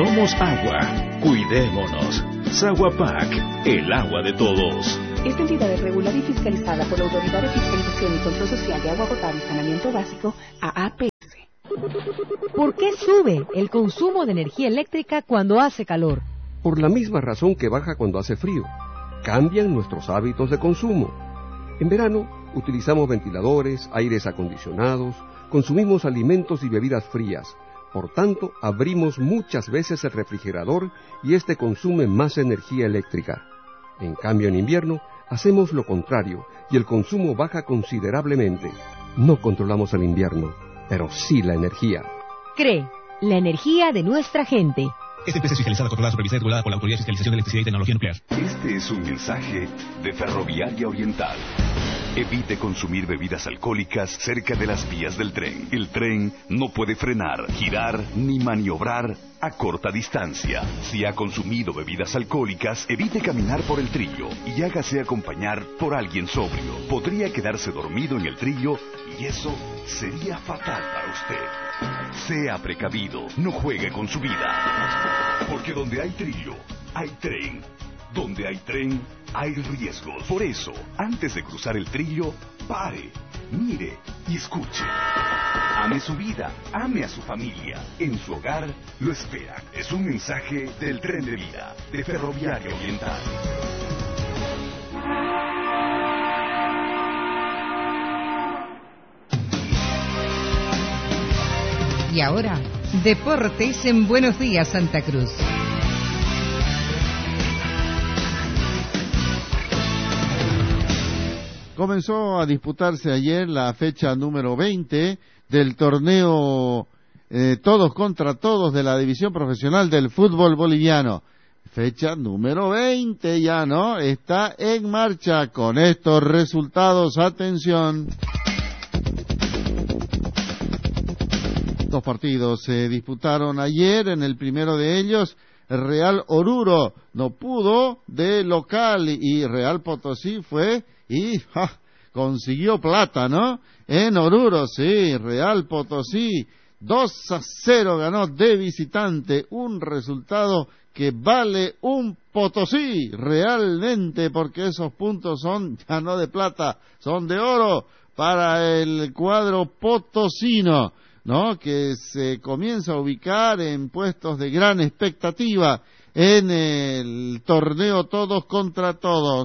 Somos agua. Cuidémonos. Saguapac, el agua de todos. Esta entidad es regulada y fiscalizada por la Autoridad de Fiscalización y Control Social de Agua Potable y Saneamiento Básico, AAPS. ¿Por qué sube el consumo de energía eléctrica cuando hace calor? Por la misma razón que baja cuando hace frío. Cambian nuestros hábitos de consumo. En verano utilizamos ventiladores, aires acondicionados, consumimos alimentos y bebidas frías. Por tanto, abrimos muchas veces el refrigerador y este consume más energía eléctrica. En cambio, en invierno, hacemos lo contrario y el consumo baja considerablemente. No controlamos el invierno, pero sí la energía. CRE, la energía de nuestra gente. Esta empresa es fiscalizada, controlada, supervisada y regulada por la Autoridad de Fiscalización de Electricidad y Tecnología Nuclear. Este es un mensaje de Ferroviaria Oriental. Evite consumir bebidas alcohólicas cerca de las vías del tren. El tren no puede frenar, girar ni maniobrar a corta distancia. Si ha consumido bebidas alcohólicas, evite caminar por el trillo y hágase acompañar por alguien sobrio. Podría quedarse dormido en el trillo y eso sería fatal para usted. Sea precavido, no juegue con su vida. Porque donde hay trillo, hay tren. Donde hay tren, hay riesgos. Por eso, antes de cruzar el trillo, pare, mire y escuche. Ame su vida, ame a su familia. En su hogar lo espera. Es un mensaje del Tren de Vida, de Ferroviaria Oriental. Y ahora, deportes en Buenos Días, Santa Cruz. Comenzó a disputarse ayer la fecha número 20 del torneo Todos contra Todos de la División Profesional del Fútbol Boliviano. Fecha número 20 ya, ¿no? Está en marcha con estos resultados. Atención. Dos partidos se disputaron ayer. En el primero de ellos, Real Oruro no pudo de local y Real Potosí fue y consiguió plata, ¿no? En Oruro, sí, Real Potosí 2-0 ganó de visitante, un resultado que vale un Potosí realmente, porque esos puntos son ya no de plata, son de oro para el cuadro potosino, ¿no? Que se comienza a ubicar en puestos de gran expectativa en el torneo Todos contra Todos.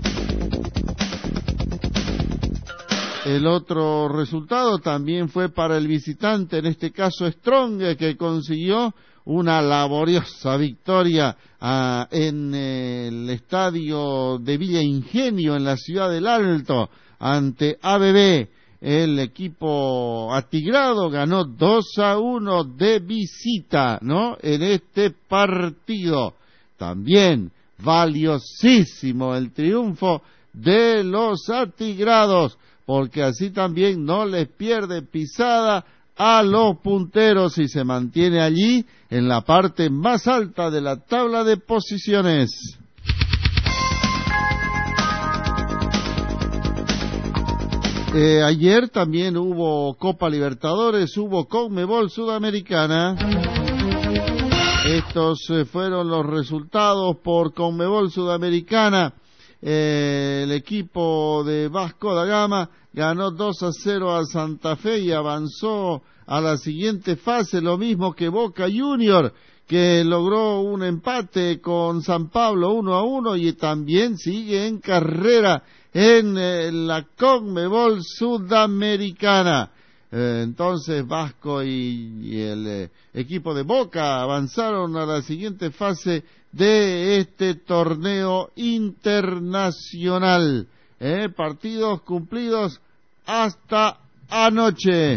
El otro resultado también fue para el visitante, en este caso Strong, que consiguió una laboriosa victoria en el estadio de Villa Ingenio, en la ciudad del Alto, ante ABB. El equipo atigrado ganó 2-1 de visita, ¿no? En este partido. También valiosísimo el triunfo de los atigrados, porque así también no les pierde pisada a los punteros y se mantiene allí en la parte más alta de la tabla de posiciones. Ayer también hubo Copa Libertadores, hubo Conmebol Sudamericana. Estos fueron los resultados por Conmebol Sudamericana. El equipo de Vasco da Gama ganó 2-0 a Santa Fe y avanzó a la siguiente fase, lo mismo que Boca Junior, que logró un empate con San Pablo 1-1 y también sigue en carrera en la Conmebol Sudamericana. Entonces Vasco y el equipo de Boca avanzaron a la siguiente fase de este torneo internacional. Partidos cumplidos hasta anoche.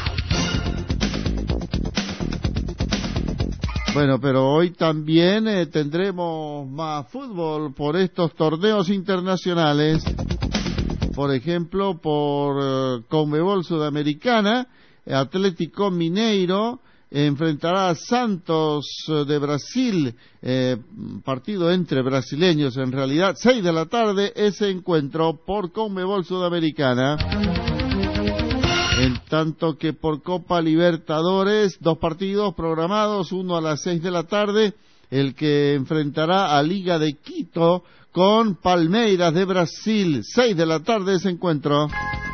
Bueno, pero hoy también tendremos más fútbol por estos torneos internacionales. Por ejemplo, por Conmebol Sudamericana, Atlético Mineiro enfrentará a Santos de Brasil, partido entre brasileños en realidad, 6 de la tarde ese encuentro por Conmebol Sudamericana. En tanto que por Copa Libertadores, 2 partidos programados, uno a las 6 de la tarde, el que enfrentará a Liga de Quito con Palmeiras de Brasil, 6 de la tarde ese encuentro.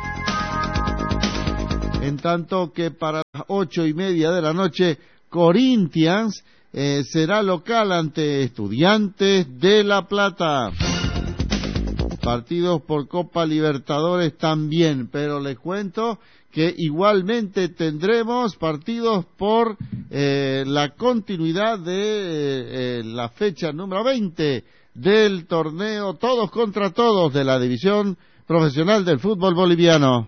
En tanto que para las 8:30 de la noche, Corinthians será local ante Estudiantes de La Plata. Partidos por Copa Libertadores también, pero les cuento que igualmente tendremos partidos por la continuidad de la fecha número 20 del torneo Todos contra Todos de la División Profesional del Fútbol Boliviano.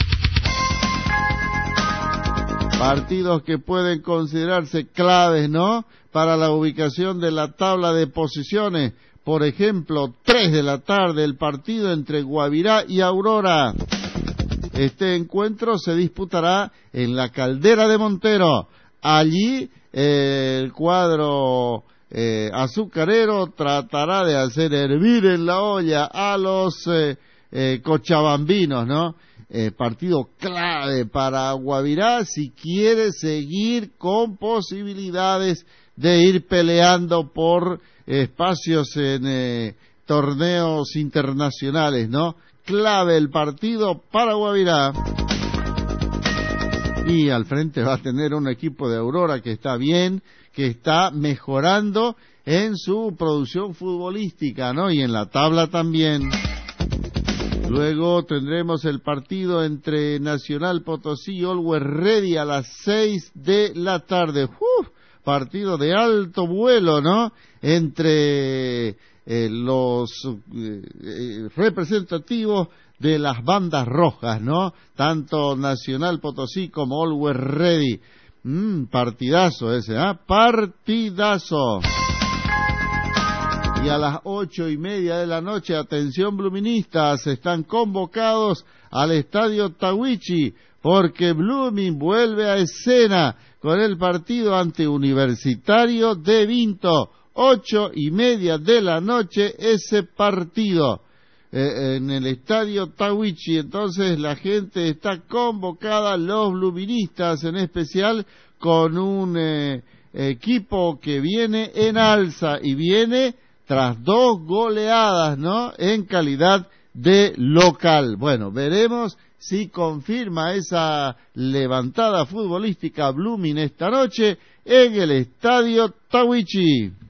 Partidos que pueden considerarse claves, ¿no?, para la ubicación de la tabla de posiciones. Por ejemplo, 3 de la tarde, el partido entre Guavirá y Aurora. Este encuentro se disputará en la Caldera de Montero. Allí el cuadro azucarero tratará de hacer hervir en la olla a los cochabambinos, ¿no? Partido clave para Guavirá si quiere seguir con posibilidades de ir peleando por espacios en torneos internacionales, ¿no? Clave el partido para Guavirá. Y al frente va a tener un equipo de Aurora que está bien, que está mejorando en su producción futbolística, ¿no? Y en la tabla también. Luego tendremos el partido entre Nacional Potosí y Always Ready a las 6 de la tarde. Partido de alto vuelo, ¿no?, entre los representativos de las bandas rojas, ¿no?, tanto Nacional Potosí como Always Ready. Partidazo ese, partidazo. Y a las 8:30 de la noche, atención bluministas, están convocados al Estadio Tawichi, porque Blooming vuelve a escena con el partido ante Universitario de Vinto. 8:30 de la noche ese partido en el Estadio Tawichi. Entonces la gente está convocada, los bluministas en especial, con un equipo que viene en alza y viene tras 2 goleadas, ¿no?, en calidad de local. Bueno, veremos si confirma esa levantada futbolística Blooming esta noche en el Estadio Tawichi.